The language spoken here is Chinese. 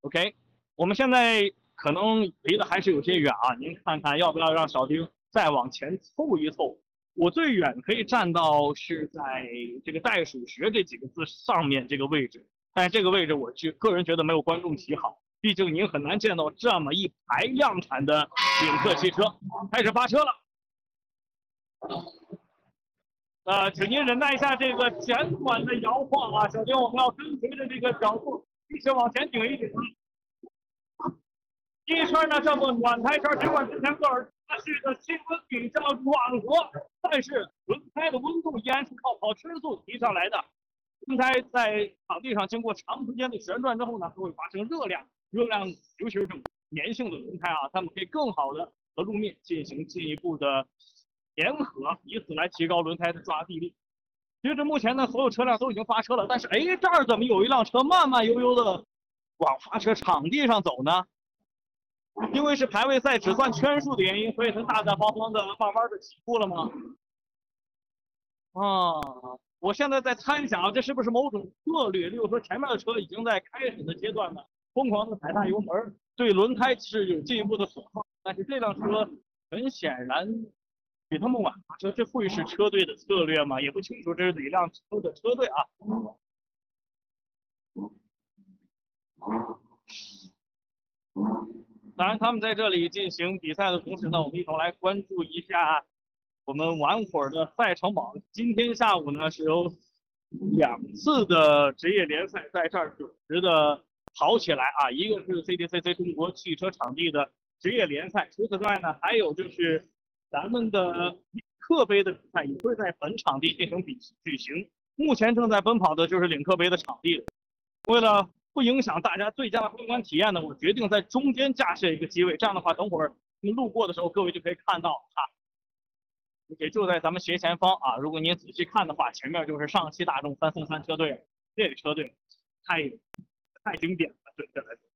OK，我们现在可能离得还是有些远啊，您看看要不要让小丁再往前凑一凑？我最远可以站到是在这个袋鼠学这几个字上面这个位置，但是这个位置个人觉得没有观众席好，毕竟您很难见到这么一排量产的领克汽车。开始发车了，请您忍耐一下这个简短的摇晃啊，小丁，我们要跟随着这个角度一起往前顶一顶。第一圈呢叫做暖胎圈，尽管之前戈尔达式的气温比较暖和，但是轮胎的温度依然是靠跑车速提上来的。轮胎在场地上经过长时间的旋转之后呢，会发生热量，尤其是这种粘性的轮胎啊，它们可以更好的和路面进行进一步的粘合，以此来提高轮胎的抓地力。截至目前呢，所有车辆都已经发车了，但是哎，这儿怎么有一辆车慢慢悠悠的往发车场地上走呢？因为是排位赛只算圈数的原因，所以它大大方方的慢慢的起步了吗？啊，我现在在猜想，这是不是某种策略？例如说，前面的车已经在开始的阶段呢，疯狂的踩大油门，对轮胎是有进一步的损耗。但是这辆车很显然比他们晚发车，这会是车队的策略吗？也不清楚这是哪辆车的车队啊。当然，他们在这里进行比赛的同时呢，我们一同来关注一下我们晚会儿的赛程榜。今天下午呢是有2次的职业联赛在这儿准时的跑起来啊，一个是 CDCC 中国汽车场地的职业联赛，除此之外呢，还有就是咱们的领克杯的比赛也会在本场地进行举行。目前正在奔跑的就是领克杯的场地。为了不影响大家最佳的观观体验呢，我决定在中间架设一个机位，这样的话，等会儿您路过的时候，各位就可以看到啊，也就在咱们斜前方啊。如果您仔细看的话，前面就是上汽大众343车队，这个车队太经典了，对这来说。